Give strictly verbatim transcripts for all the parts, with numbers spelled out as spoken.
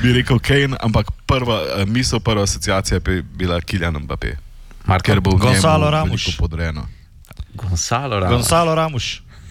bi rekel Kane, ampak prva uh, misel, prva asociacija bi bila Kylian Mbappé. Marko, ker bo v Gonzalo njemu Ramos. veliko podrejeno. Gonzalo Ramos. Gonzalo Ramos.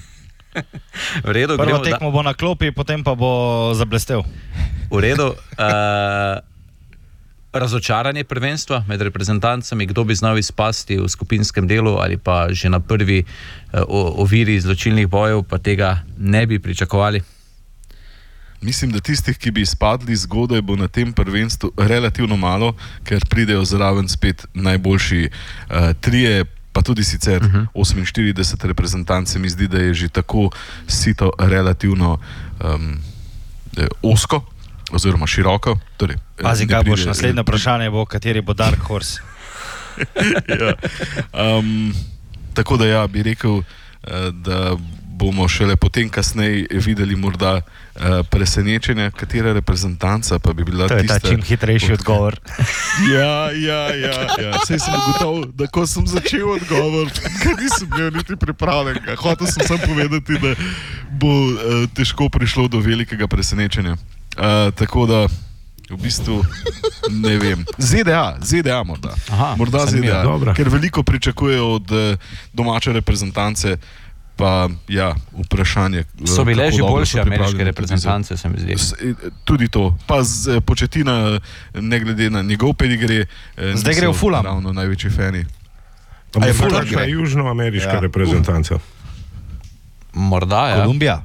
V redu, Prvo gremo, tekmo bo na klopi, potem pa bo zablestel. V redu. Uh, razočaranje prvenstva med reprezentancami, kdo bi znal izpasti v skupinskem delu ali pa že na prvi uh, oviri izločilnih bojev, pa tega ne bi pričakovali. Mislim, da tistih, ki bi izpadli zgodaj, bo na tem prvenstvu relativno malo, ker pridejo zraven spet najboljši uh, trije, pa tudi sicer uh-huh. oseminštirideset reprezentanc, se mi zdi, da je že tako sito relativno um, osko oziroma široko. Torej, Pazi, kaj boš, naslednje vprašanje bo, kateri bo Dark Horse. ja. um, tako da ja, bi rekel, da bomo šele potem kasneje videli morda uh, presenečenja, katera reprezentanca pa bi bila to je tista... ta čim hitrejši pod... odgovor. ja, ja, ja, ja. Sej sem ugotovil, da ko sem začel odgovor, ker nisem bil niti pripravljen. Hotel sem samo povedati, da bo uh, težko prišlo do velikega presenečenja. Uh, tako da v bistvu ne vem. Z D A, Z D A morda. Aha, morda Z D A, dobro. ker veliko pričakujejo od uh, domače reprezentance, pa ja, vprašanje. So bile že boljše ameriške pripravljene reprezentance, se mi zdi. S- Tudi to. Pa z Početina, ne glede na njegov pedigre, eh, Zdaj gre niso v Fulham. ravno največji fani. A je Fulham kakšna gre? južnoameriška Ja. reprezentanca? Morda, ja. Kolumbija?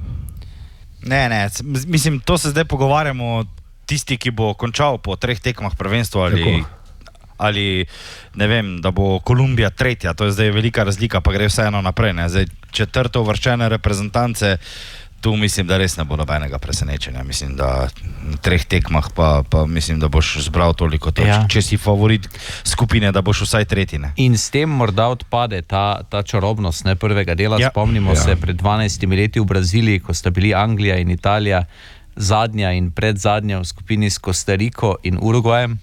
Ne, ne, c- mislim, to se zdaj pogovarjamo tisti, ki bo končal po treh tekmah prvenstva ali, Tako. ali ne vem, da bo Kolumbija tretja, to je zdaj velika razlika, pa gre vseeno naprej. Ne? Zdaj četrto uvrščene reprezentance, tu mislim, da res ne bo nobenega presenečenja. Mislim, da na treh tekmah pa, pa mislim, da boš zbral toliko točk, Ja. če si favorit skupine, da boš vsaj tretji. Ne? In s tem morda odpade ta, ta čarobnost ne, prvega dela. Ja. Ja. Spomnimo Ja. ja. se pred dvanajstimi leti v Braziliji, ko sta bili Anglija in Italija zadnja in predzadnja v skupini s Kostariko in Urugvajem.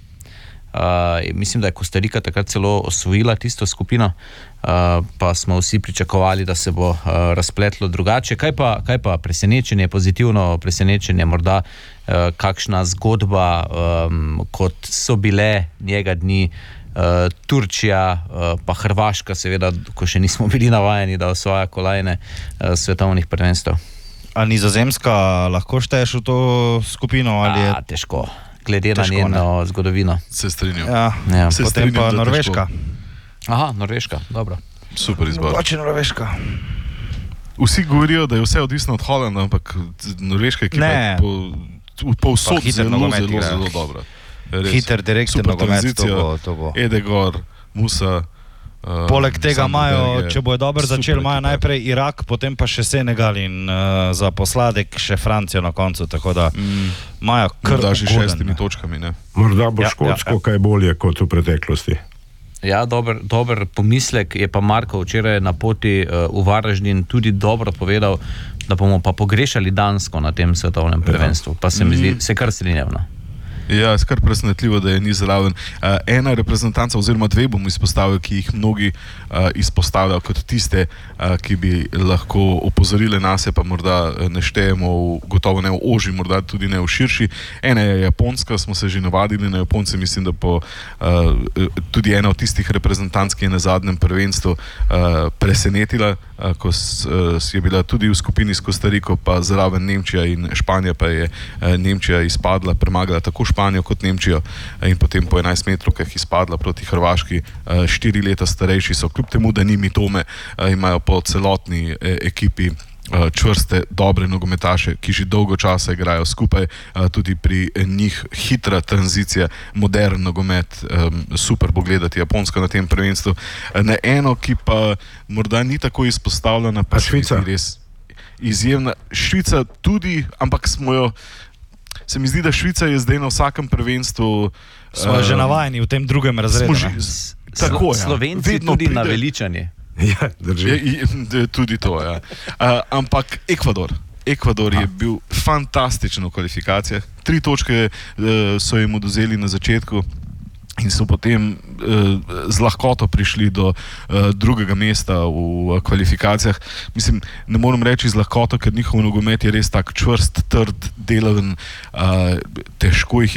Uh, mislim, da je Kostarika takrat celo osvojila tisto skupino, uh, pa smo vsi pričakovali, da se bo uh, razpletlo drugače. Kaj pa, kaj pa presenečenje, pozitivno presenečenje, morda uh, kakšna zgodba, um, kot so bile njega dni uh, Turčija, uh, pa Hrvaška, seveda, ko še nismo bili navajeni, da osvaja kolajne uh, svetovnih prvenstev. A Nizozemska lahko šteješ v to skupino? Ali je... A, težko, glede Težko, na njeno zgodovino. Se strinjam. Ja, Ja. Se potem strinjam, pa da Norveška. Aha, Norveška, dobro. Super izbor. Mogoče Norveška. Vsi govorijo, da je vse odvisno od Holanda, ampak norveška ekipa Ne. je po, povsod Pa hiter zelo, nogomet zelo, igrajo. zelo dobra. Res. Hiter, direkten Super nogomet, to tranzicija. bo, to bo. Edegor, Musa. Uh, Poleg tega imajo, Sanderberg je če bojo dobro super začeli, imajo ekipa. najprej Irak, potem pa še Senegal in uh, za posladek še Francijo na koncu, tako da Mm, imajo kar morda že ugoden, šestimi ne. točkami, ne? Morda bo Ja, Škotsko ja, ja. kaj bolje kot v preteklosti. Ja, dober, dober pomislek je pa Marko včeraj na poti uh, v Varaždin tudi dobro povedal, da bomo pa pogrešali Dansko na tem svetovnem prvenstvu. Pa se mi zdi, se kar strinjam. No. Ja, skar presenetljivo, da je ni zraven. Uh, ena reprezentanca, oziroma dve bom izpostavil, ki jih mnogi uh, izpostavljajo kot tiste, uh, ki bi lahko opozorile nase, pa morda uh, ne štejemo, v, gotovo ne v oži, morda tudi ne v širši. Ena je Japonska, smo se že navadili na Japonce, mislim, da po uh, tudi ena od tistih reprezentanc, ki je na zadnjem prvenstvu uh, presenetila, uh, ko s, uh, je bila tudi v skupini s Kostariko, pa zraven Nemčija in Španija, pa je uh, Nemčija izpadla, premagala tako Španijo kot Nemčijo in potem po enajst metrovkah izpadla proti Hrvaški. Štiri leta starejši so, kljub temu, da ni Mitome, imajo po celotni ekipi čvrste, dobre nogometaše, ki že dolgo časa igrajo skupaj, tudi pri njih hitra tranzicija, modern nogomet, super bo gledati Japonsko na tem prvenstvu. Na eno, ki pa morda ni tako izpostavljena, pa A Švica? res izjemna. Švica tudi, ampak smo jo se mi zdi, da Švica je zdaj na vsakem prvenstvu. Smo um, že navajeni v tem drugem razredu. Že, tako, ja. Slovenci Vedno tudi pride, na veličanje. Ja, drži. Je, je, tudi to, ja. Uh, ampak Ekvador. Ekvador je bil fantastičen v kvalifikacijah. Tri točke uh, so jim odvzeli na začetku in so potem uh, z lahkoto prišli do uh, drugega mesta v uh, kvalifikacijah. Mislim, ne morem reči z lahkoto, ker njihov nogomet je res tak čvrst, trd, delaven, uh, težko jih je